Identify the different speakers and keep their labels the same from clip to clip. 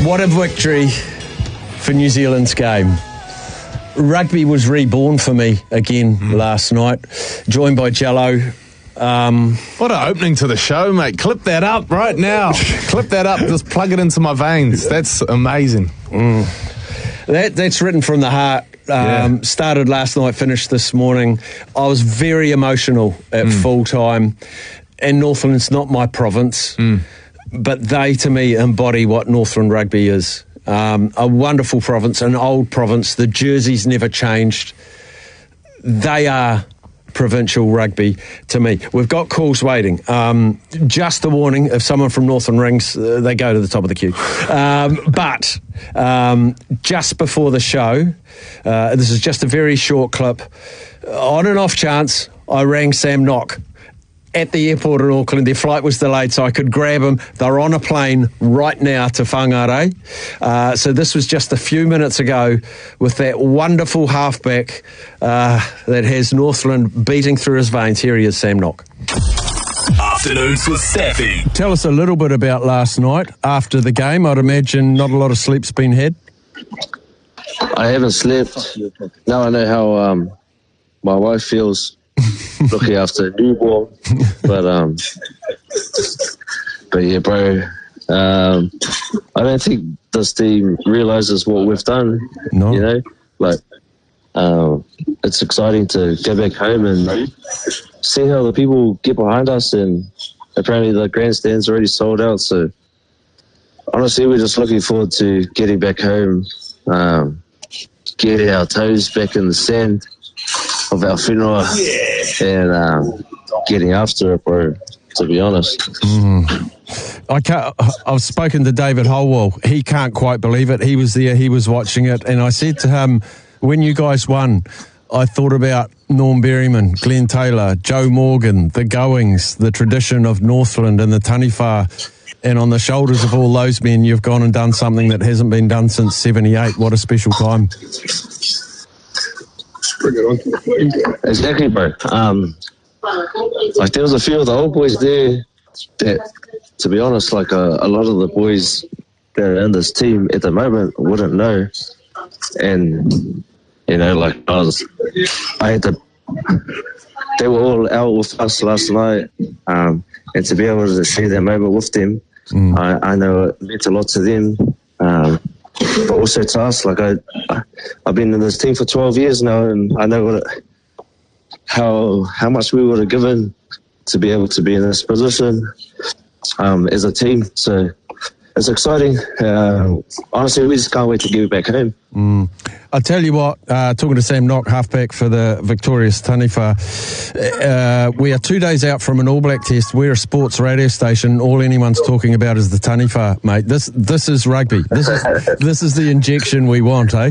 Speaker 1: What a victory for New Zealand's game. Rugby was reborn for me again last night, joined by Jello.
Speaker 2: What an opening to the show, mate. Clip that up right now. Clip that up. Just plug it into my veins. That's amazing.
Speaker 1: That's written from the heart. Started last night, finished this morning. I was very emotional at full time. And Northland's not my province, but they, to me, embody what Northland rugby is. A wonderful province, an old province. The jerseys never changed. They are provincial rugby to me. We've got calls waiting. Just a warning, if someone from Northland rings, they go to the top of the queue. But just before the show, this is just a very short clip. On an off chance, I rang Sam Nock at the airport in Auckland. Their flight was delayed, so I could grab them. They're on a plane right now to Whangarei. So this was just a few minutes ago with that wonderful halfback that has Northland beating through his veins. Here he is, Sam Nock.
Speaker 3: Afternoons with Staffy.
Speaker 1: Tell us a little bit about last night after the game. I'd imagine not a lot of sleep's been had.
Speaker 4: I haven't slept. Now I know how my wife feels looking after a newborn. But yeah, bro, I don't think this team realises what we've done.
Speaker 1: No.
Speaker 4: You know, like it's exciting to go back home and see how the people get behind us, and apparently the grandstand's already sold out. So honestly, we're just looking forward to getting back home, getting our toes back in the sand of our whenua, and getting after it, bro, to be honest.
Speaker 1: I've spoken to David Holwell. He can't quite believe it. He was there, he was watching it, and I said to him, when you guys won, I thought about Norm Berryman, Glenn Taylor, Joe Morgan, the Goings, the tradition of Northland and the Taniwha, and on the shoulders of all those men, you've gone and done something that hasn't been done since 78. What a special time.
Speaker 4: Exactly, bro. Like there was a few of the old boys there that, to be honest, like a lot of the boys that are in this team at the moment wouldn't know. And you know, like they were all out with us last night, and to be able to share that moment with them, I know it meant a lot to them. But also to us, like I've been in this team for 12 years now, and I know how much we would have given to be able to be in this position as a team. So it's exciting. Honestly, we just can't wait to get back home.
Speaker 1: I'll tell you what, talking to Sam Nock, halfback for the victorious Taniwha, we are 2 days out from an All Black test. We're a sports radio station. All anyone's talking about is the Taniwha, mate. This is rugby. This is the injection we want, eh?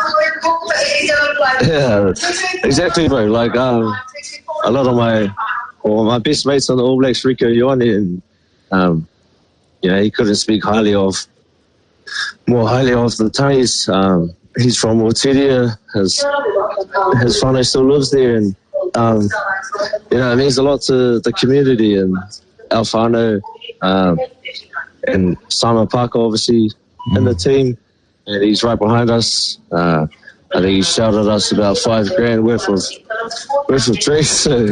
Speaker 4: Yeah, exactly, bro. Like a lot of my best mates on the All Blacks, Rico Ioane, and you know, he couldn't speak more highly of the Tanis. He's from Oteria. His family still lives there, and you know, it means a lot to the community and Alfano, and Simon Parker, obviously, in the team, and he's right behind us. I think he shouted us about $5,000 worth of drinks. So